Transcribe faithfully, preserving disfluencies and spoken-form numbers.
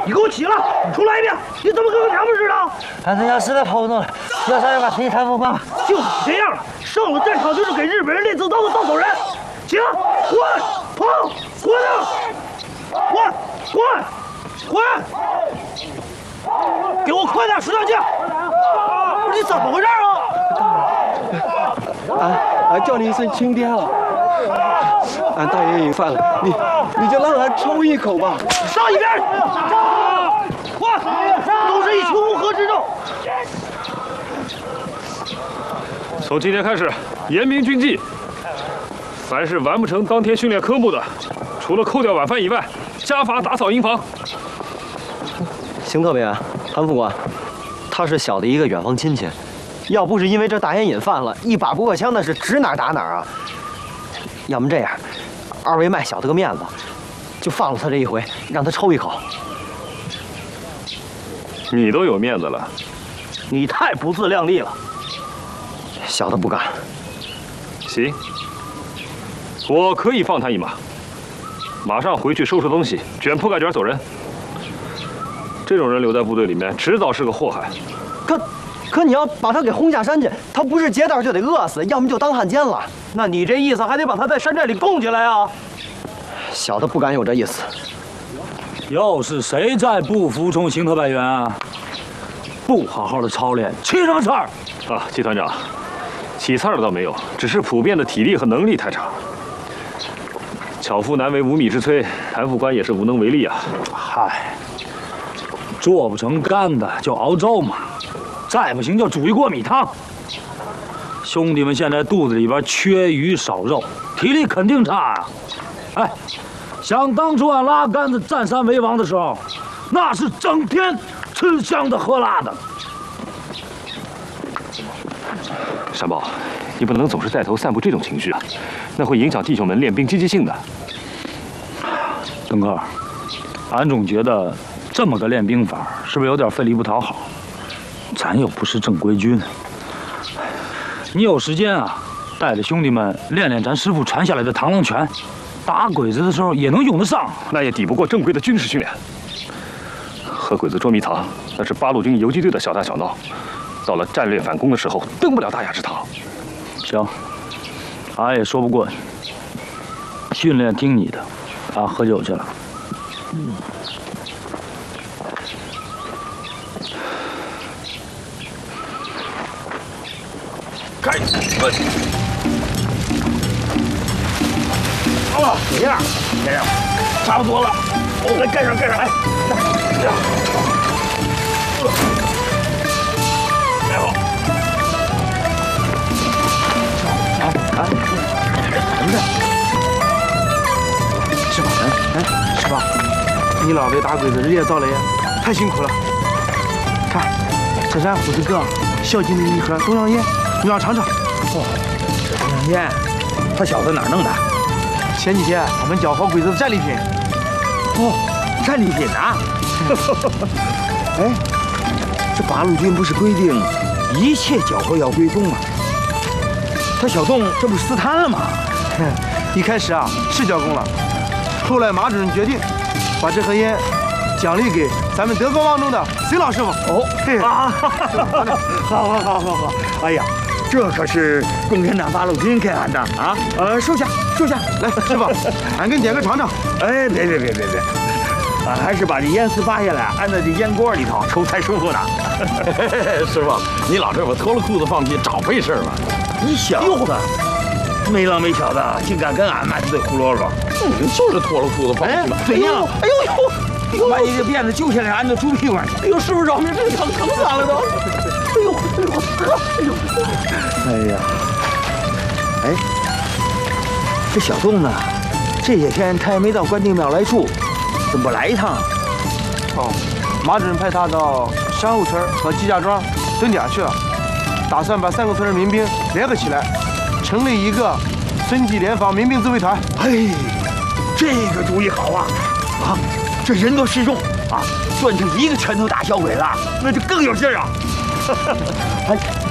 你给我起来！重来一遍！你怎么跟个娘们似的？ 俺这要实在跑不动了，要啥就把腿抬不管吧。 就是这样了，上了战场就是给日本人练刺刀的稻草人。起来，滚，跑，滚啊！滚，滚，滚！给我快点，石大姐！不是你怎么回事啊？ 俺俺叫你一声亲爹了。俺大爷瘾犯了，你你就让俺抽一口吧。 上一边！快，都是一群乌合之众。 从今天开始，严明军纪。凡是完不成当天训练科目的，除了扣掉晚饭以外，加罚打扫营房。 邢特别，韩副官，他是小的一个远房亲戚，要不是因为这大烟瘾犯了，一把不过枪那是指哪打哪啊。要么这样，二位卖小的个面子，就放了他这一回，让他抽一口。 你都有面子了， 你太不自量力了。 小的不敢。 行，我可以放他一马。马上回去收拾东西，卷铺盖卷走人。这种人留在部队里面，迟早是个祸害。 可，可你要把他给轰下山去，他不是劫道就得饿死，要么就当汉奸了。 那你这意思还得把他在山寨里供起来啊？ 小的不敢有这意思。 又是谁在不服从邢特派员啊？不好好的操练，起什么刺儿？ 啊，季团长，起刺儿倒没有，只是普遍的体力和能力太差。巧妇难为无米之炊，韩副官也是无能为力啊。 嗨，做不成干的就熬粥嘛，再不行就煮一锅米汤。兄弟们现在肚子里边缺鱼少肉，体力肯定差啊。哎，想当初俺拉杆子占山为王的时候，那是整天吃香的喝辣的。 山宝，你不能总是带头散布这种情绪啊，那会影响弟兄们练兵积极性的。 邓哥，俺总觉得这么个练兵法是不是有点费力不讨好？咱又不是正规军。你有时间啊，带着兄弟们练练咱师傅传下来的螳螂拳，打鬼子的时候也能用得上。 那也抵不过正规的军事训练。和鬼子捉迷藏，那是八路军游击队的小打小闹。到了战略反攻的时候，登不了大雅之堂。 行，俺也说不过你。训练听你的，俺喝酒去了。嗯。 开门。好了，怎么样？先生，差不多了。哦，来盖上，盖上，来，这样。盖好。啊啊！什么事？师傅，哎哎，师傅，你老为打鬼子日夜造雷，太辛苦了。看，这咱胡子哥孝敬的一盒东洋烟。你让尝尝。哦，这东洋烟，他小子哪弄的？前几天我们缴获鬼子的战利品。哦，战利品啊！哎，这八路军不是规定一切缴获要归公吗？他小洞这不私贪了吗？一开始啊是交公了，后来马主任决定把这盒烟奖励给咱们德高望重的隋老师傅。哦，嘿啊，好好好好好，哎呀。这可是共产党八路军给俺的啊！呃，收下，收下。来，师傅，俺给你点个尝尝。哎，别别别别别，俺还是把这烟丝扒下来，安在这烟锅里头抽才舒服呢。 师傅，你老这么脱了裤子放屁，找费事吧？ 你小子，没狼没小的，竟敢跟俺满嘴胡萝卜！ 你就是脱了裤子放屁嘛。 怎样？哎呦呦！把你这辫子揪下来，安到猪屁股上去。哎呦，师傅饶命，这个疼疼死俺了都！哎呦，哎呦，哎呦！哎呀，哎，这小洞呢？这些天他也没到关帝庙来住，怎么不来一趟？哦，马主任派他到山后村和季家庄蹲点去了，打算把三个村的民兵联合起来，成立一个孙继联防民兵自卫团。哎，这个主意好啊！啊，这人多势众啊，攥住一个拳头打小鬼子，那就更有劲儿啊！哎。